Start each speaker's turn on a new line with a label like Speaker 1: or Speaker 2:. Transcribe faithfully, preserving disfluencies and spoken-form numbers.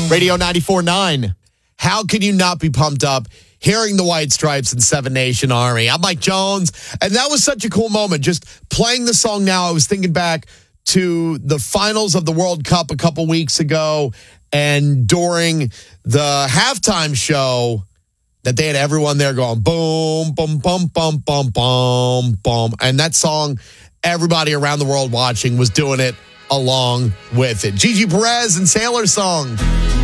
Speaker 1: Radio ninety-four point nine. How can you not be pumped up hearing the White Stripes and Seven Nation Army? I'm Mike Jones, and that was such a cool moment. Just playing the song now, I was thinking back to the finals of the World Cup a couple weeks ago, and during the halftime show that they had everyone there going boom, boom, boom, boom, boom, boom, boom. And that song, everybody around the world watching was doing it along with it. Gigi Perez and Sailor Song.